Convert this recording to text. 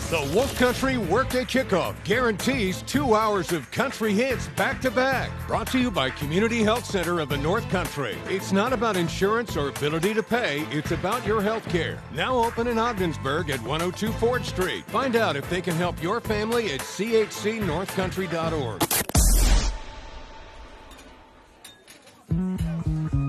The Wolf Country Workday Kickoff guarantees 2 hours of country hits back-to-back. Brought to you by Community Health Center of the North Country. It's not about insurance or ability to pay. It's about your health care. Now open in Ogdensburg at 102 Ford Street. Find out if they can help your family at chcnorthcountry.org.